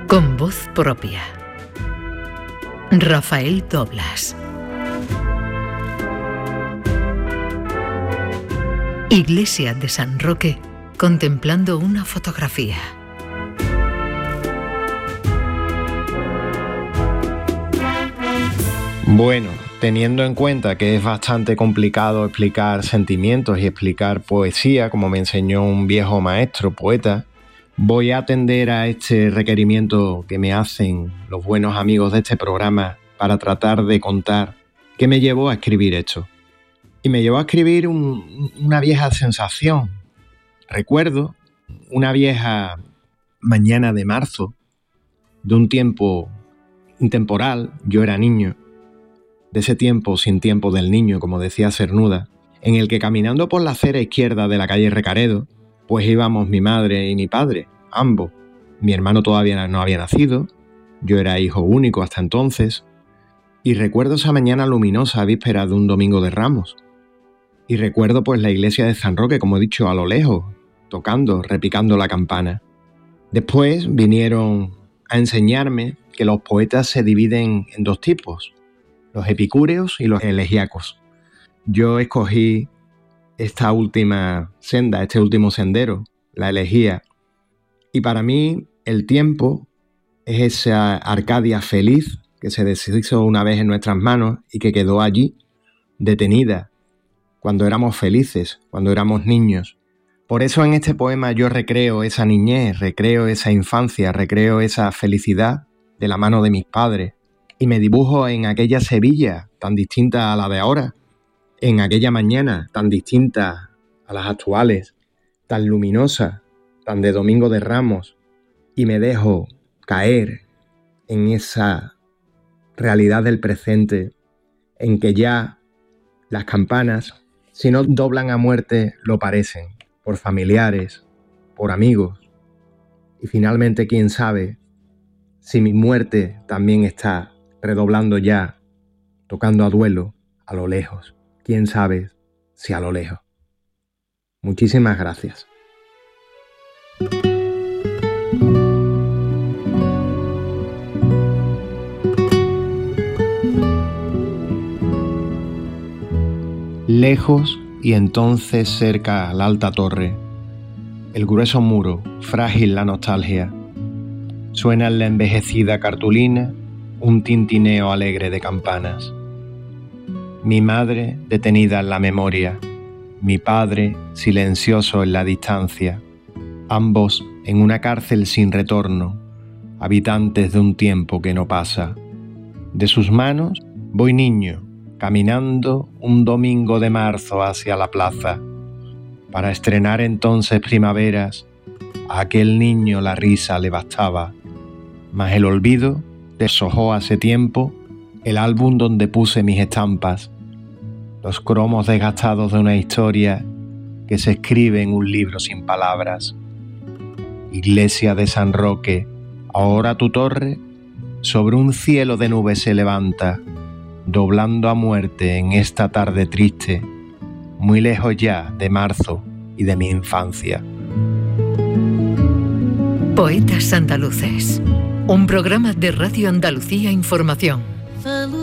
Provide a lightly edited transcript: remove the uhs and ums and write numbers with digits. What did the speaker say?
Con voz propia. Rafael Doblas. Iglesia de San Roque, contemplando una fotografía. Bueno, teniendo en cuenta que es bastante complicado explicar sentimientos y explicar poesía, como me enseñó un viejo maestro, poeta, voy a atender a este requerimiento que me hacen los buenos amigos de este programa para tratar de contar qué me llevó a escribir esto. Y me llevó a escribir una vieja sensación. Recuerdo una vieja mañana de marzo, de un tiempo intemporal, yo era niño, de ese tiempo sin tiempo del niño, como decía Cernuda, en el que caminando por la acera izquierda de la calle Recaredo, pues íbamos mi madre y mi padre, ambos. Mi hermano todavía no había nacido, yo era hijo único hasta entonces, y recuerdo esa mañana luminosa víspera de un domingo de Ramos. Y recuerdo pues la iglesia de San Roque, como he dicho, a lo lejos, tocando, repicando la campana. Después vinieron a enseñarme que los poetas se dividen en dos tipos, los epicúreos y los elegíacos. Yo escogí esta última senda, este último sendero, la elegía. Y para mí el tiempo es esa Arcadia feliz que se deshizo una vez en nuestras manos y que quedó allí, detenida, cuando éramos felices, cuando éramos niños. Por eso en este poema yo recreo esa niñez, recreo esa infancia, recreo esa felicidad de la mano de mis padres y me dibujo en aquella Sevilla tan distinta a la de ahora, en aquella mañana tan distinta a las actuales, tan luminosa, tan de Domingo de Ramos, y me dejo caer en esa realidad del presente, en que ya las campanas, si no doblan a muerte, lo parecen, por familiares, por amigos, y finalmente, quién sabe, si mi muerte también está redoblando ya, tocando a duelo, a lo lejos. Quién sabe si a lo lejos. Muchísimas gracias. Lejos y entonces cerca la alta torre, el grueso muro, frágil la nostalgia. Suena en la envejecida cartulina un tintineo alegre de campanas. Mi madre detenida en la memoria, mi padre silencioso en la distancia, ambos en una cárcel sin retorno, habitantes de un tiempo que no pasa. De sus manos voy niño, caminando un domingo de marzo hacia la plaza. Para estrenar entonces primaveras, a aquel niño la risa le bastaba, mas el olvido deshojó hace tiempo el álbum donde puse mis estampas, los cromos desgastados de una historia que se escribe en un libro sin palabras. Iglesia de San Roque, ahora tu torre sobre un cielo de nubes se levanta, doblando a muerte en esta tarde triste, muy lejos ya de marzo y de mi infancia. Poetas Andaluces, un programa de Radio Andalucía Información.